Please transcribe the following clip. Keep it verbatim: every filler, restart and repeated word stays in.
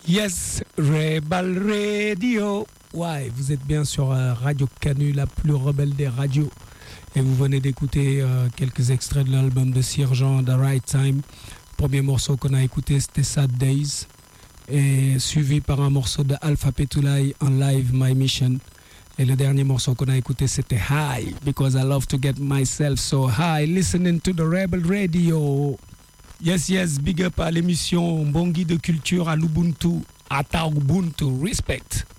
Yes, Rebel Radio. Ouais, vous êtes bien sur euh, Radio Canu, la plus rebelle des radios. Et vous venez d'écouter euh, quelques extraits de l'album de Sirjean, The Right Time. Le premier morceau qu'on a écouté, c'était Sad Days. Et suivi par un morceau de Alpha Petulai en live, My Mission. Et le dernier morceau qu'on a écouté, c'était High, because I love to get myself so high, listening to the Rebel Radio. Yes, yes, big up à l'émission Bongi de culture à l'Ubuntu, à ta Ubuntu, respect.